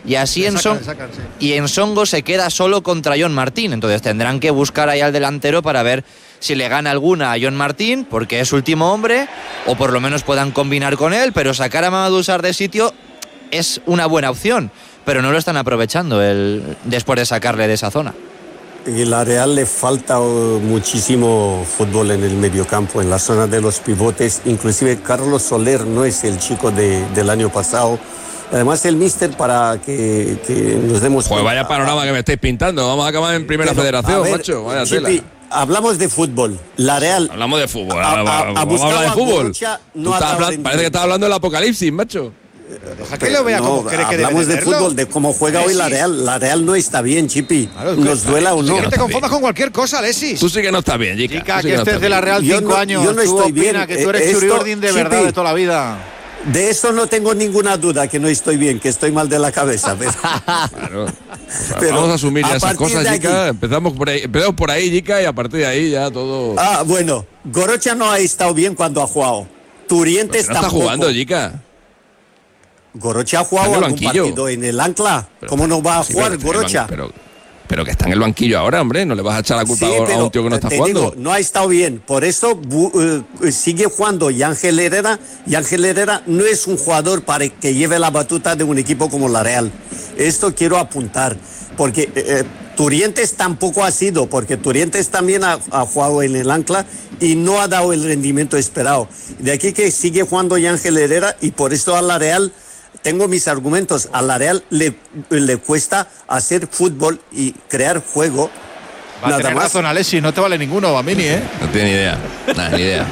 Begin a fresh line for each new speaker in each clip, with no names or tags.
y así
sí.
Y Ensongo se queda solo contra John Martín. Entonces tendrán que buscar ahí al delantero para ver si le gana alguna a John Martín, porque es último hombre, o por lo menos puedan combinar con él, pero sacar a Mamadou Sarr de sitio es una buena opción, pero no lo están aprovechando después de sacarle de esa zona.
Y la Real le falta muchísimo fútbol en el mediocampo, en la zona de los pivotes. Inclusive Carlos Soler no es el chico del año pasado. Además el míster, para que nos demos
cuenta. Vaya panorama que me estáis pintando. Vamos a acabar en primera federación, ver, macho. Vaya tela.
Hablamos de fútbol. La Real.
Hablamos de fútbol. Vamos a hablar de fútbol. Parece que estás hablando del apocalipsis, macho.
Deja que lo vea como cree que debe
hablamos de fútbol, de cómo juega hoy la Real. La Real no está bien, Chipi. Claro, nos duela o no.
Que no te confundas con cualquier cosa, Alexis.
Tú sí que no estás bien, Jica.
Jica, que estés de la Real 5 años.
Yo no estoy bien.
Que tú eres Churiordin de verdad de toda la vida.
De eso no tengo ninguna duda, que no estoy bien, que estoy mal de la cabeza.
Claro. Pero vamos a asumir ya esas cosas, Jica. Empezamos por ahí, Jica, y a partir de ahí ya todo.
Bueno, Gorocha no ha estado bien cuando ha jugado. Turientes
tampoco. No está jugando, Jica.
Gorocha ha jugado algún partido en el Ancla. ¿Cómo no va a jugar Gorocha?
Pero que está en el banquillo ahora, hombre. No le vas a echar la culpa a un tío que no está jugando.
Digo, no ha estado bien. Por eso sigue jugando Ángel Herrera. Y Ángel Herrera no es un jugador para que lleve la batuta de un equipo como la Real. Esto quiero apuntar. Porque Turientes tampoco ha sido. Porque Turientes también ha jugado en el Ancla y no ha dado el rendimiento esperado. De aquí que sigue jugando Ángel Herrera, y por eso a la Real... Tengo mis argumentos. A la Real le cuesta hacer fútbol y crear juego.
Va a tener razón, Alexis, no te vale ninguno, Bambini, ¿eh?
No tiene ni idea. Nada, ni idea.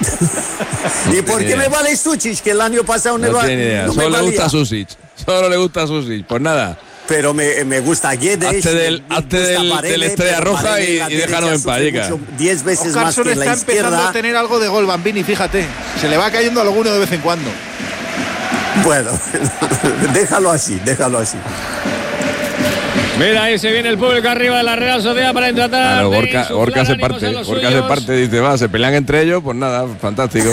¿Y por qué me vale Susic, que el año pasado
no tiene idea? No solo le gusta Susic. Solo le gusta Susic. Pues nada.
Pero me gusta Guedes.
Hazte del Estrella Roja y déjanos en paz, Jica.
10 veces más que la izquierda.
está empezando a tener algo de gol, Bambini, fíjate. Se le va cayendo alguno de vez en cuando.
Bueno, déjalo así.
Mira, ahí se viene el público arriba de la Real Sociedad para tratar.
Claro, Gorka se parte, dice, se pelean entre ellos, pues nada, fantástico.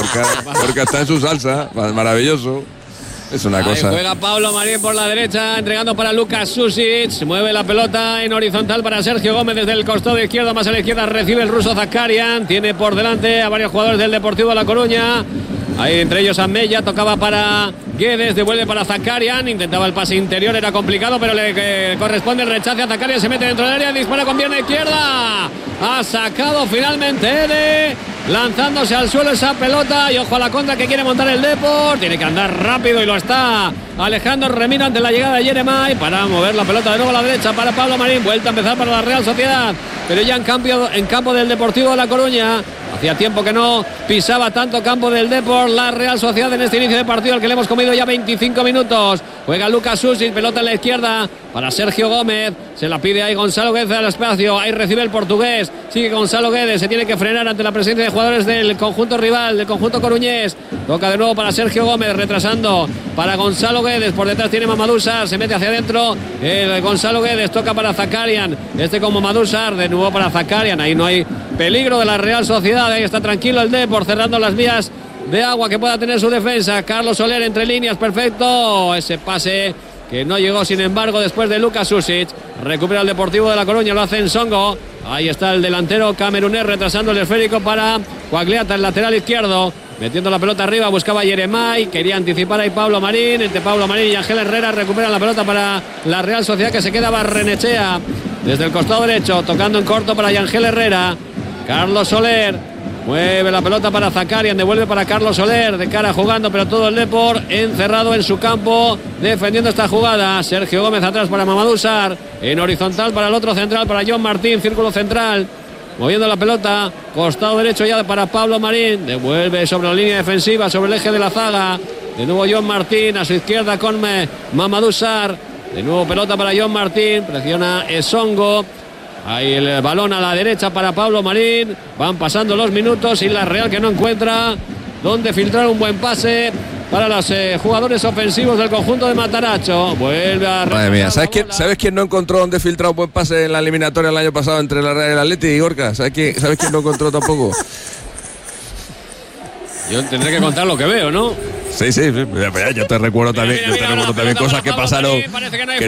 Gorka está en su salsa, maravilloso. Es una cosa.
Juega Pablo Marín por la derecha, entregando para Lucas Susic. Se mueve la pelota en horizontal para Sergio Gómez desde el costado izquierdo, más a la izquierda recibe el ruso Zakarian. Tiene por delante a varios jugadores del Deportivo La Coruña. Ahí entre ellos Amella, tocaba para Guedes, devuelve para Zakarian, intentaba el pase interior, era complicado, pero le corresponde el rechace a Zakarian, se mete dentro del área, dispara con pierna izquierda. Ha sacado finalmente Ede, lanzándose al suelo esa pelota, y ojo a la contra que quiere montar el Depor, tiene que andar rápido y lo está Alejandro Remiro ante la llegada de Yeremay para mover la pelota de nuevo a la derecha para Pablo Marín, vuelta a empezar para la Real Sociedad, pero ya en campo del Deportivo de La Coruña. Hacía tiempo que no pisaba tanto campo del Depor la Real Sociedad en este inicio de partido, al que le hemos comido ya 25 minutos. Juega Lucas Susic, pelota en la izquierda para Sergio Gómez. Se la pide ahí Gonzalo Guedes al espacio. Ahí recibe el portugués. Sigue Gonzalo Guedes. Se tiene que frenar ante la presencia de jugadores del conjunto rival, del conjunto coruñés. Toca de nuevo para Sergio Gómez, retrasando para Gonzalo Guedes. Por detrás tiene Mamadou Sarr. Se mete hacia adentro. Gonzalo Guedes toca para Zakarian. Con Mamadou Sarr. De nuevo para Zakarian. Ahí no hay peligro de la Real Sociedad. Ahí está tranquilo el Depor, cerrando las vías de agua que pueda tener su defensa. Carlos Soler entre líneas, perfecto. Ese pase que no llegó, sin embargo, después de Lucas Susic. Recupera el Deportivo de La Coruña, lo hace Ensongo. Ahí está el delantero camerunés retrasando el esférico para Coagliata, el lateral izquierdo. Metiendo la pelota arriba, buscaba Yeremay. Quería anticipar ahí Pablo Marín. Entre Pablo Marín y Ángel Herrera recuperan la pelota para la Real Sociedad, que se queda Barrenechea desde el costado derecho, tocando en corto para Ángel Herrera. Carlos Soler mueve la pelota para Zakarian, devuelve para Carlos Soler, de cara jugando, pero todo el Depor encerrado en su campo, defendiendo esta jugada. Sergio Gómez atrás para Mamadou Sarr, en horizontal para el otro central, para John Martín, círculo central, moviendo la pelota, costado derecho ya para Pablo Marín, devuelve sobre la línea defensiva, sobre el eje de la zaga, de nuevo John Martín, a su izquierda con Mamadou Sarr, de nuevo pelota para John Martín, presiona Ensongo. Ahí el balón a la derecha para Pablo Marín. Van pasando los minutos y la Real que no encuentra dónde filtrar un buen pase para los jugadores ofensivos del conjunto de Mataracho. Vuelve a...
Madre mía, ¿sabes quién no encontró dónde filtrar un buen pase en la eliminatoria el año pasado entre la Real y el Atleti y Gorka? ¿Sabes quién no encontró tampoco?
Yo tendré que contar lo que veo, ¿no?
Sí, yo te recuerdo también, cosas que pasaron que